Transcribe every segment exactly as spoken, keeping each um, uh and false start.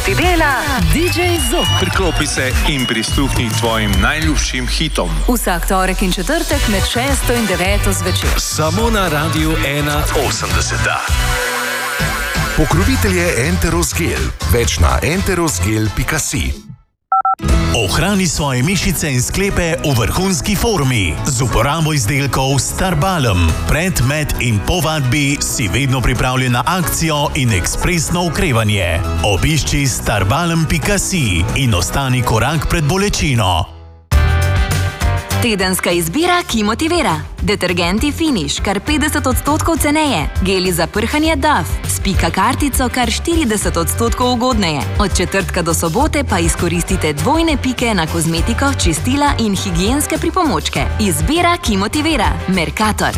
ti dela D J Zob. Priklopi se in prisluhni tvojim najljubšim hitom. Vsak torek in četrtek med šesto in deveto zvečer. Samo na Radiu ena osemdeset. Pokrovitelj je Enterosgel. Več na enterosgel pika si. Ohrani svoje mišice in sklepe v vrhunski formi z uporabo izdelkov Starbalm. Pred, med in po vadbi si vedno pripravljen na akcijo in ekspresno okrevanje. Obišči starbalm pika si in ostani korak pred bolečino. Tedenska izbira, ki motivira. Detergenti Finish, kar petdeset odstotkov ceneje. Geli za prhanje Dove, s pika kartico kar štirideset odstotkov ugodneje. Od četrtka do sobote pa izkoristite dvojne pike na kozmetiko, čistila in higienske pripomočke. Izbira, ki motivira. Mercator.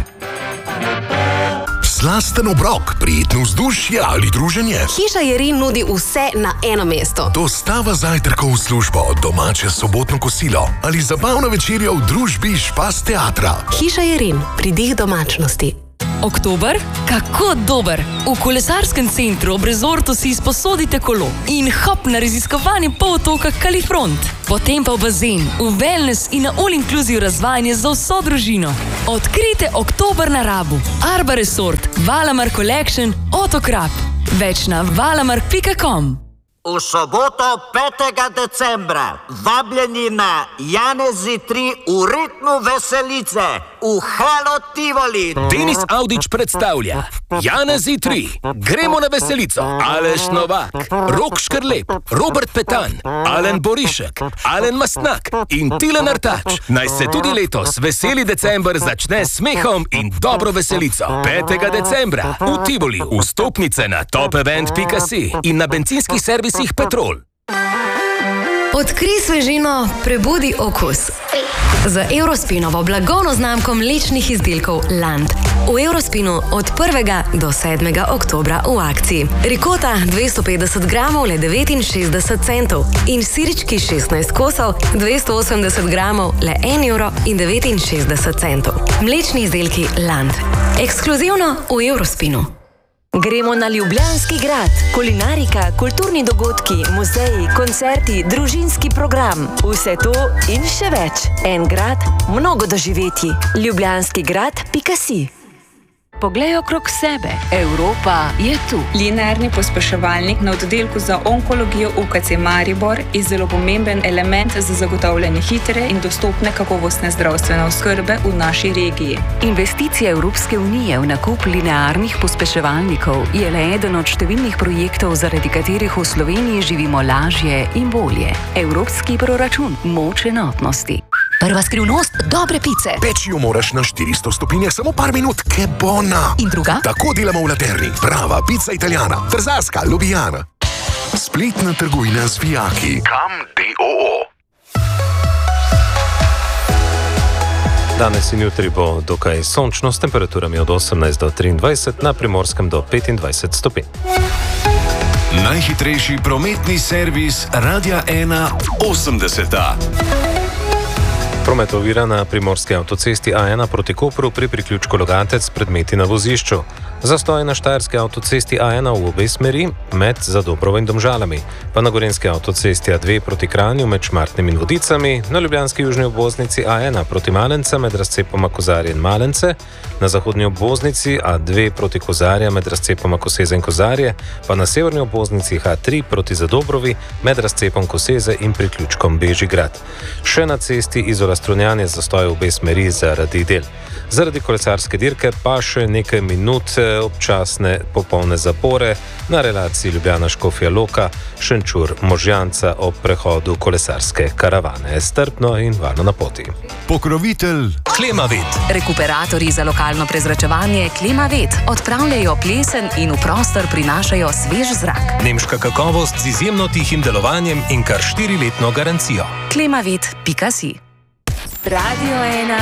Slasten obrok, prijetno vzdušje ali druženje. Hiša Jerin nudi vse na eno mesto. Dostava zajtrkov v službo, domače sobotno kosilo ali zabavna večerja v družbi Špas teatra. Hiša Jerin, pridih domačnosti. Oktober? Kako dober! V kolesarskem centru ob rezortu si izposodite kolo in hop na raziskovanje polotoka Kalifront. Potem pa v bazen, v wellness in na all-inclusive razvajanje za vso družino. Odkrite oktober na Rabu. Arba Resort, Valamar Collection, Otokrap. Več na valamark pika com. V soboto petega decembra vabljeni na Janezi tri v ritmu veselice v Halo Tivoli. Denis Audić predstavlja Janezi tri. Gremo na veselico. Aleš Novak, Rok Škrlep, Robert Petan, Alen Borišek, Alen Mastnak in Tilen Artač. Naj se tudi letos veseli december začne s smehom in dobro veselico. petega decembra v Tivoli. Vstopnice na top event pika si in na bencinskih servisih Petrol. Odkrij svežino, prebudi okus. Z Eurospinovo blagovno znamko mlečnih izdelkov Land. V Eurospinu od prvega do sedmega oktobra v akciji. Rikota dvesto petdeset gramov le devetinšestdeset centov in sirički šestnajst kosov dvesto osemdeset gramov le en evro in devetinšestdeset centov. Mlečni izdelki Land. Ekskluzivno v Eurospinu. Gremo na Ljubljanski grad. Kulinarika, kulturni dogodki, muzeji, koncerti, družinski program. Vse to in še več. En grad, mnogo doživetij. ljubljanski grad pika si. Poglej okrog sebe. Evropa je tu. Linearni pospeševalnik na oddelku za onkologijo U K C Maribor je zelo pomemben element za zagotavljanje hitre in dostopne kakovostne zdravstvene oskrbe v naši regiji. Investicija Evropske unije v nakup linearnih pospeševalnikov je le eden od številnih projektov, zaradi katerih v Sloveniji živimo lažje in bolje. Evropski proračun, moč enotnosti. Prva skrivnost dobre pice. Peči jo moraš na štiristo stopinjah samo par minut, ke bona. In druga? Tako delamo v Laterni. Prava pica italijana, trzarska, Ljubljana. Spletna trgovina z vijaki. Kam D O O. Danes in jutri bo dokaj sončno s temperaturami od osemnajst do triindvajset, na Primorskem do petindvajset stopinj. Najhitrejši prometni servis Radia ena osemdeset. Promet ovira na primorski avtocesti A ena proti Kopru pri priključku Logatec predmeti na vozišču. Zastoj na štajerski avtocesti A ena v obe smeri med Zadobrovo in Domžalami, pa na gorenjski avtocesti A dve proti Kranju med Šmartnim in Vodicami, na ljubljanski južni obvoznici A ena proti Malence med razcepoma Kozarje in Malence, na zahodni obvoznici A dve proti Kozarja med razcepoma Koseze in Kozarje, pa na severni obvoznici H tri proti Zadobrovi med razcepom Koseze in priključkom Bežigrad. Še na cesti Izola Strunjanje zastoj v obe smeri zaradi del. Zaradi kolesarske dirke pa še nekaj minut občasne popolne zapore na relaciji Ljubljana-Škofja Loka, Šenčur-Možjanca ob prehodu kolesarske karavane. Strpno in varno na poti. Pokrovitelj Klimavet. Rekuperatorji za lokalno prezračevanje Klimavet odpravljajo plesen in v prostor prinašajo svež zrak. Nemška kakovost z izjemno tihim delovanjem in kar štiriletno garancijo. klimavet pika si. Radio ena